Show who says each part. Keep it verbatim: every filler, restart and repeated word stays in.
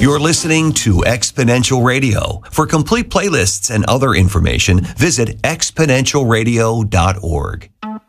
Speaker 1: You're listening to Exponential Radio. For complete playlists and other information, visit exponential radio dot org.